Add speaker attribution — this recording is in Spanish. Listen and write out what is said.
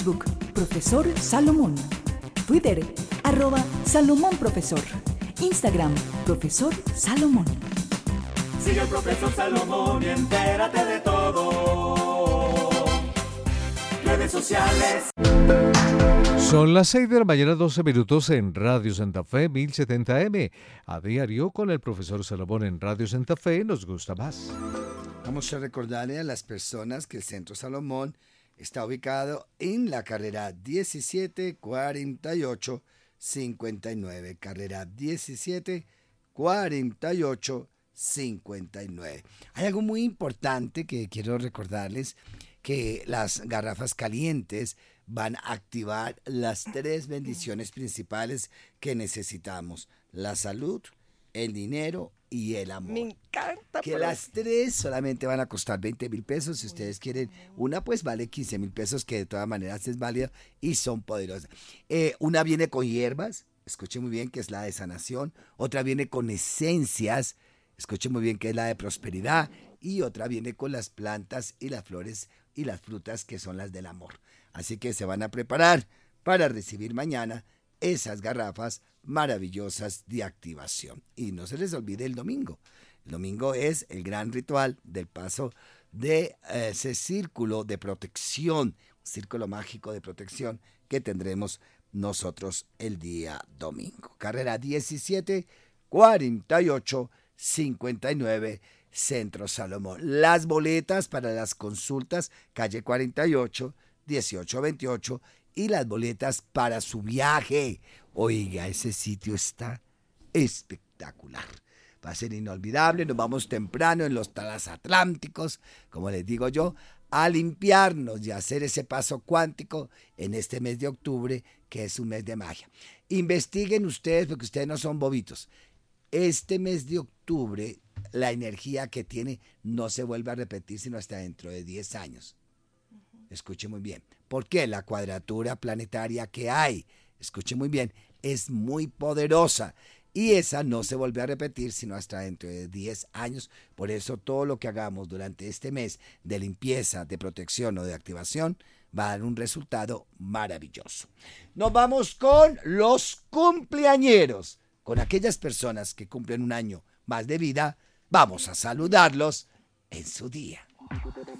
Speaker 1: Facebook, Profesor Salomón. Twitter, @Salomón Profesor. Instagram, Profesor Salomón.
Speaker 2: Sigue al Profesor Salomón y entérate de todo. Redes sociales.
Speaker 3: Son las 6 de la mañana, 12 minutos en Radio Santa Fe, 1070M. A diario con el Profesor Salomón en Radio Santa Fe nos gusta más.
Speaker 4: Vamos a recordarle a las personas que el Centro Salomón está ubicado en la carrera 1748-59. Carrera 1748-59. Hay algo muy importante que quiero recordarles, que las garrafas calientes van a activar las 3 bendiciones principales que necesitamos: la salud, el dinero y el amor.
Speaker 5: Me encanta.
Speaker 4: Que las 3 solamente van a costar 20,000 pesos. Si ustedes quieren una, pues vale 15,000 pesos, que de todas maneras es válida y son poderosas. Una viene con hierbas, escuche muy bien, que es la de sanación. Otra viene con esencias, escuche muy bien, que es la de prosperidad. Y otra viene con las plantas y las flores y las frutas, que son las del amor. Así que se van a preparar para recibir mañana esas garrafas maravillosas de activación. Y no se les olvide el domingo. El domingo es el gran ritual del paso de ese círculo de protección, un círculo mágico de protección que tendremos nosotros el día domingo. Carrera 1748-59, Centro Salomón. Las boletas para las consultas, calle 48, 1828, y las boletas para su viaje. Oiga, ese sitio está espectacular. Va a ser inolvidable. Nos vamos temprano en los transatlánticos, como les digo yo, a limpiarnos y a hacer ese paso cuántico en este mes de octubre, que es un mes de magia. Investiguen ustedes, porque ustedes no son bobitos. Este mes de octubre, la energía que tiene no se vuelve a repetir sino hasta dentro de 10 años. Escuche muy bien. ¿Por qué? La cuadratura planetaria que hay, escuche muy bien, es muy poderosa. Y esa no se vuelve a repetir sino hasta dentro de 10 años. Por eso todo lo que hagamos durante este mes de limpieza, de protección o de activación va a dar un resultado maravilloso. Nos vamos con los cumpleañeros, con aquellas personas que cumplen un año más de vida. Vamos a saludarlos en su día.